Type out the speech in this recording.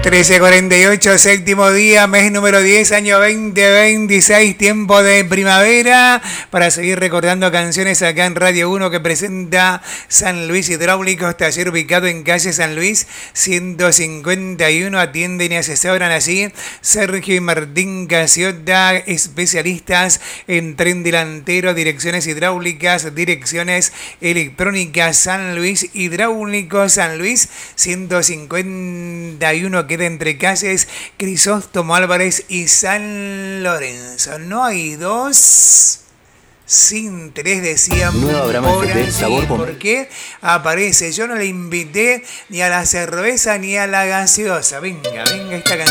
13:48, séptimo día, mes número 10, año 2026, tiempo de primavera, para seguir recordando canciones acá en Radio 1 que presenta San Luis Hidráulicos, taller ubicado en calle San Luis 151, atienden y asesoran así Sergio y Martín Casiota, especialistas en tren delantero, direcciones hidráulicas, direcciones electrónicas. San Luis Hidráulicos, San Luis 151, queda entre calles Crisóstomo Álvarez y San Lorenzo. No hay dos sin tres, decían. Nueva Brahma FP, sabor ¿Por qué aparece? Yo no le invité ni a la cerveza ni a la gaseosa. Venga esta canción.